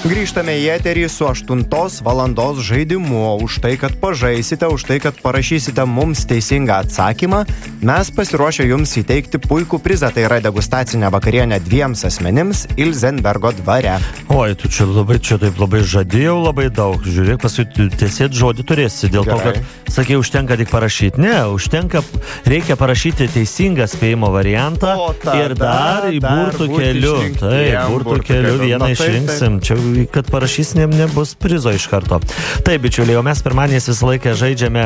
Grįžtame į eterį su 8 valandos žaidimu. Už tai, kad pažaisite, už tai, kad parašysite mums teisingą atsakymą, mes pasiruošę jums įteikti puikų prizą. Tai yra degustacinė vakarienė 2 asmenims Ilzenbergo dvare. Oi, tu čia taip labai žadėjau labai daug. Žiūrėk, paskui tiesiet žodį turėsi. Dėl to, kad sakė, užtenka tik parašyti. Ne, reikia parašyti teisingą spėjimo variantą ir dar į burtų keliu. Taip, burtų keliu vieną išrinksim. Čia, kad parašysim, nebus prizo iš karto. Taip, bičiuliai, o mes pirmadieniais visą laiką žaidžiame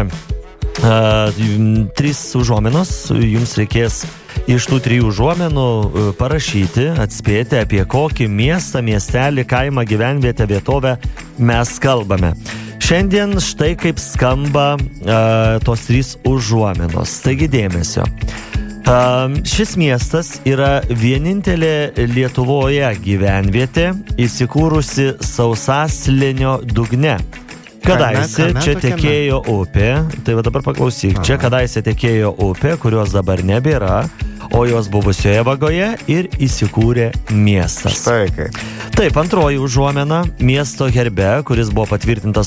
3 užuominos. Jums reikės iš tų 3 užuomenų parašyti, atspėti, apie kokį miestą, miestelį, kaimą, gyvenvietę, vietovę mes kalbame. Šiandien štai kaip skamba tos 3 užuomenos. Taigi dėmesio. Šis miestas yra vienintelė Lietuvoje gyvenvietė įsikūrusi Sausaslenio dugne. Kadaise čia tekėjo upė, tai va dabar paklausyk, čia kadaise tekėjo upė, kurios dabar nebėra, o jos buvusioje vagoje ir įsikūrė miestas. Taip, antroji užuomena, miesto herbe, kuris buvo patvirtintas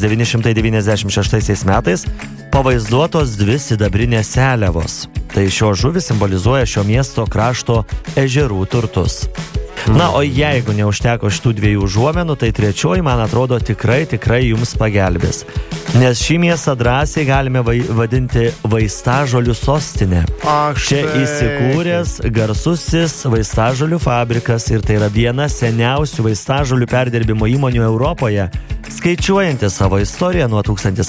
1996 metais, pavaizduotos 2 sidabrinės seliavos. Tai šios žuvys simbolizuoja šio miesto krašto ežerų turtus. Na, o jeigu neužteko šitų 2 užuomenų, tai trečioji, man atrodo, tikrai jums pagelbės. Nes šį miestą drąsiai galime vadinti vaistažolių sostinė. Čia įsikūręs garsusis vaistažolių fabrikas ir tai yra viena seniausių vaistažolių perdirbimo įmonių Europoje, skaičiuojanti savo istoriją nuo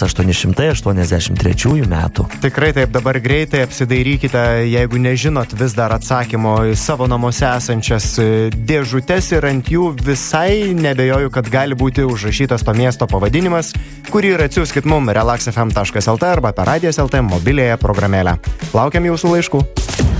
1883 metų. Tikrai taip, dabar greitai apsidairykite, jeigu nežinot vis dar atsakymo į savo namuose esančias dėžutes ir ant jų visai nebejoju, kad gali būti užrašytas to miesto pavadinimas, kurį ir atsiųskit mum relaxfm.lt arba per Radijas.lt mobiliąją programėlę. Laukiam jūsų laiškų.